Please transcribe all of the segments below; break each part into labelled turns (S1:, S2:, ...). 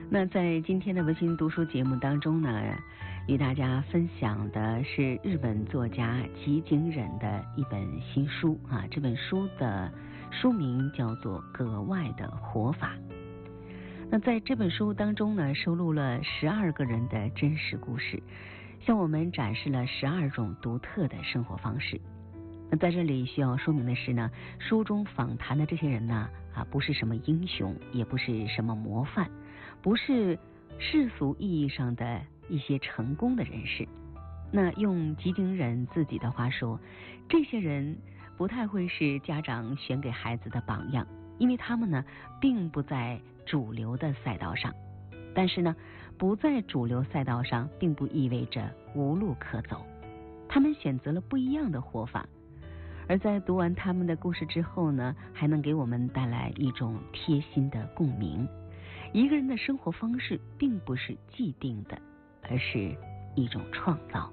S1: 那在今天的文心读书节目当中呢，与大家分享的是日本作家吉井忍的一本新书啊，这本书的书名叫做《格外的活法》。那在这本书当中呢，收录了12个人的真实故事，向我们展示了12种独特的生活方式。那在这里需要说明的是呢，书中访谈的这些人呢，不是什么英雄，也不是什么模范，不是世俗意义上的一些成功的人士。那用吉井忍自己的话说，这些人不太会是家长选给孩子的榜样，因为他们呢并不在主流的赛道上。但是呢，不在主流赛道上并不意味着无路可走，他们选择了不一样的活法。而在读完他们的故事之后呢，还能给我们带来一种贴心的共鸣。一个人的生活方式并不是既定的，而是一种创造。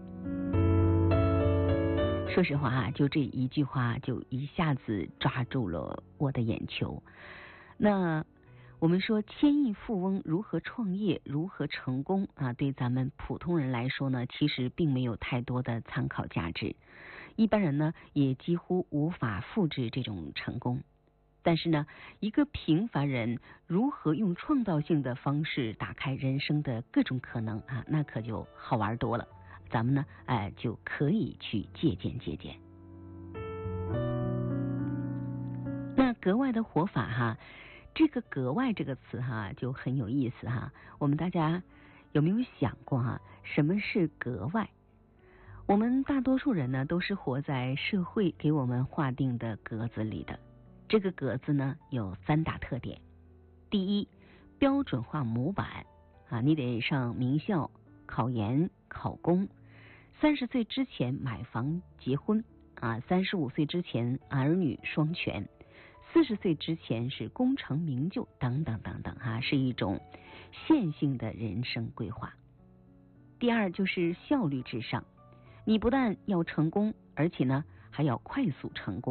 S1: 说实话就这一句话就一下子抓住了我的眼球。那我们说千亿富翁如何创业，如何成功对咱们普通人来说呢，其实并没有太多的参考价值。一般人呢，也几乎无法复制这种成功。但是呢，一个平凡人如何用创造性的方式打开人生的各种可能那可就好玩多了。咱们呢，就可以去借鉴。那格外的活法这个格外这个词就很有意思我们大家有没有想过什么是格外？我们大多数人呢，都是活在社会给我们划定的格子里的。这个格子呢，有3大特点。第一，标准化模板你得上名校、考研、考公，30岁之前买房结婚35岁之前儿女双全，40岁之前是功成名就等等等等是一种线性的人生规划。第二就是效率至上，你不但要成功，而且呢还要快速成功。